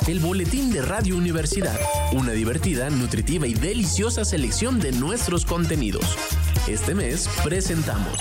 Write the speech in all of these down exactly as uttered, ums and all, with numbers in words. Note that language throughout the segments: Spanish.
el boletín de Radio Universidad, una divertida, nutritiva y deliciosa selección de nuestros contenidos. Este mes presentamos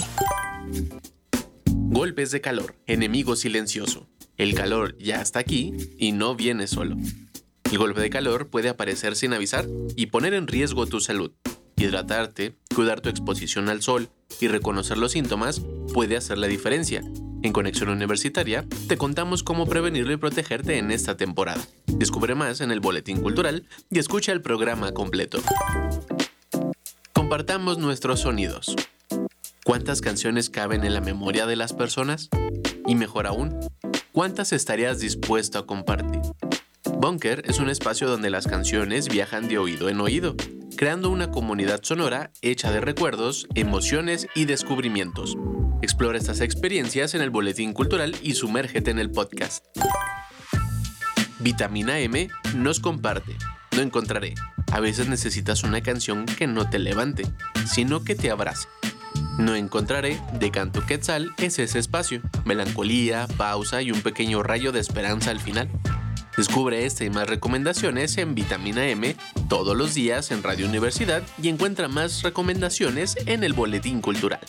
Golpes de calor, enemigo silencioso. El calor ya está aquí y no viene solo. El golpe de calor puede aparecer sin avisar y poner en riesgo tu salud. Hidratarte, cuidar tu exposición al sol y reconocer los síntomas puede hacer la diferencia. En Conexión Universitaria te contamos cómo prevenirlo y protegerte en esta temporada. Descubre más en el Boletín Cultural y escucha el programa completo. Compartamos nuestros sonidos. ¿Cuántas canciones caben en la memoria de las personas? Y mejor aún, ¿cuántas estarías dispuesto a compartir? Bunker es un espacio donde las canciones viajan de oído en oído, creando una comunidad sonora hecha de recuerdos, emociones y descubrimientos. Explora estas experiencias en el Boletín Cultural y sumérgete en el podcast. Vitamina M nos comparte. No encontraré. A veces necesitas una canción que no te levante, sino que te abrace. No encontraré de Canto Quetzal es ese espacio, melancolía, pausa y un pequeño rayo de esperanza al final. Descubre esta y más recomendaciones en Vitamina M todos los días en Radio Universidad y encuentra más recomendaciones en el Boletín Cultural.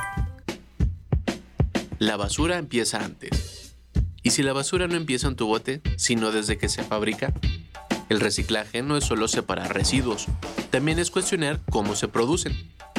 La basura empieza antes. ¿Y si la basura no empieza en tu bote, sino desde que se fabrica? El reciclaje no es solo separar residuos, también es cuestionar cómo se producen.